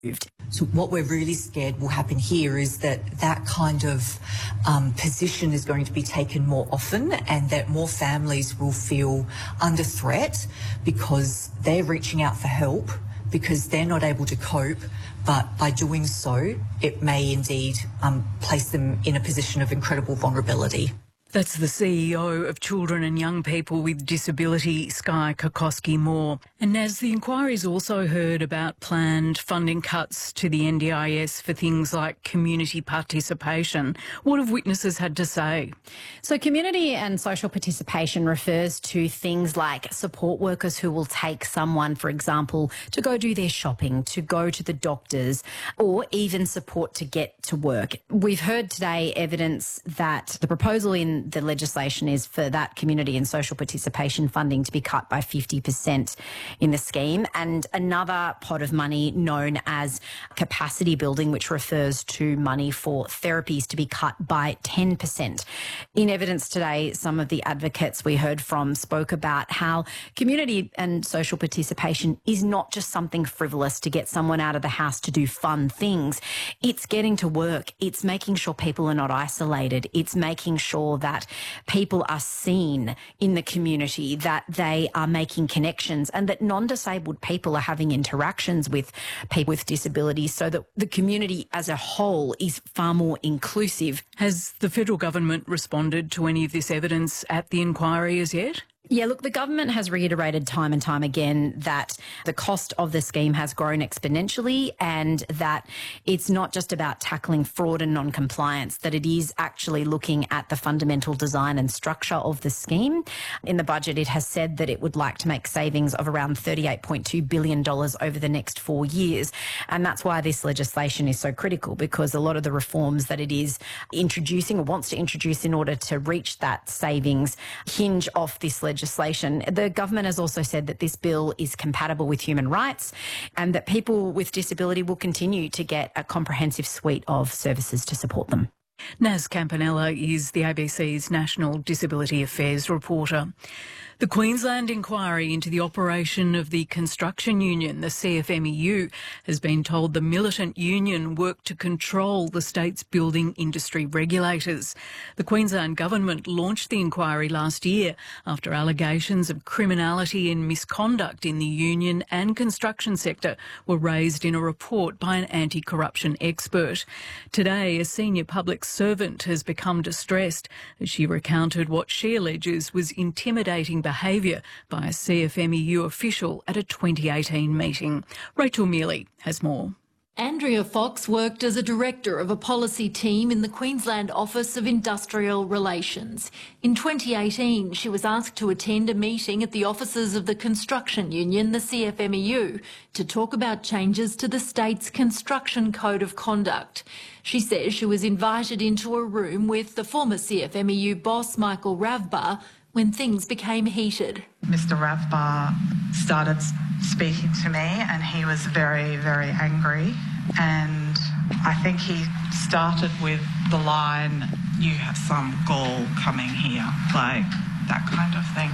So what we're really scared will happen here is that kind of position is going to be taken more often, and that more families will feel under threat because they're reaching out for help because they're not able to cope, but by doing so, it may indeed place them in a position of incredible vulnerability. That's the CEO of Children and Young People with Disability, Skye Kokoski-Moore. And as the inquiry's also heard about planned funding cuts to the NDIS for things like community participation, what have witnesses had to say? So community and social participation refers to things like support workers who will take someone, for example, to go do their shopping, to go to the doctors, or even support to get to work. We've heard today evidence that the proposal in the legislation is for that community and social participation funding to be cut by 50% in the scheme, and another pot of money known as capacity building, which refers to money for therapies, to be cut by 10%. In evidence today, some of the advocates we heard from spoke about how community and social participation is not just something frivolous to get someone out of the house to do fun things. It's getting to work. It's making sure people are not isolated. It's making sure that people are seen in the community, that they are making connections, and that non-disabled people are having interactions with people with disabilities, so that the community as a whole is far more inclusive. Has the federal government responded to any of this evidence at the inquiry as yet? Yeah, look, the government has reiterated time and time again that the cost of the scheme has grown exponentially, and that it's not just about tackling fraud and non-compliance, that it is actually looking at the fundamental design and structure of the scheme. In the budget, it has said that it would like to make savings of around $38.2 billion over the next 4 years. And that's why this legislation is so critical, because a lot of the reforms that it is introducing or wants to introduce in order to reach that savings hinge off this legislation. The government has also said that this bill is compatible with human rights, and that people with disability will continue to get a comprehensive suite of services to support them. Naz Campanella is the ABC's National Disability Affairs reporter. The Queensland inquiry into the operation of the construction union, the CFMEU, has been told the militant union worked to control the state's building industry regulators. The Queensland government launched the inquiry last year after allegations of criminality and misconduct in the union and construction sector were raised in a report by an anti-corruption expert. Today, a senior public servant has become distressed as she recounted what she alleges was intimidating behaviour by a CFMEU official at a 2018 meeting. Rachel Mealy has more. Andrea Fox worked as a director of a policy team in the Queensland Office of Industrial Relations. In 2018, she was asked to attend a meeting at the offices of the construction union, the CFMEU, to talk about changes to the state's construction code of conduct. She says she was invited into a room with the former CFMEU boss, Michael Ravbar, when things became heated. Mr. Ravbar started speaking to me, and he was very, very angry. And I think he started with the line, "You have some gall coming here," like that kind of thing.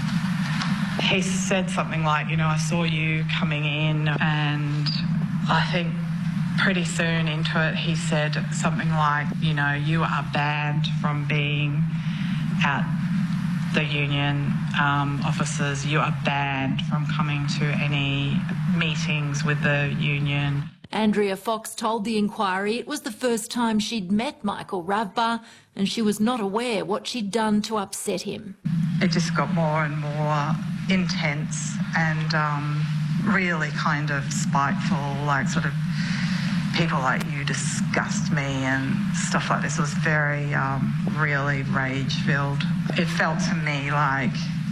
He said something like, I saw you coming in, and I think pretty soon into it he said something like, you are banned from being at the union officers, you are banned from coming to any meetings with the union. Andrea Fox told the inquiry it was the first time she'd met Michael Ravbar, and she was not aware what she'd done to upset him. It just got more and more intense and really kind of spiteful, like sort of people like you disgust me and stuff like this. It was very, really rage-filled. It felt to me like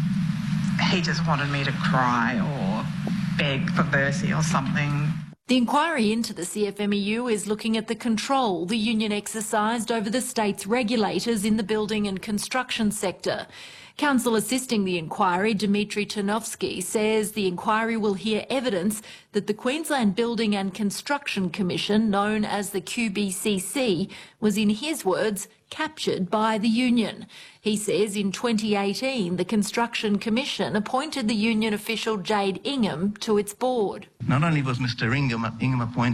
he just wanted me to cry or beg for mercy or something. The inquiry into the CFMEU is looking at the control the union exercised over the state's regulators in the building and construction sector. Counsel assisting the inquiry, Dmitry Ternovsky, says the inquiry will hear evidence that the Queensland Building and Construction Commission, known as the QBCC, was, in his words, captured by the union. He says in 2018 the Construction Commission appointed the union official Jade Ingham to its board. Not only was Mr Ingham appointed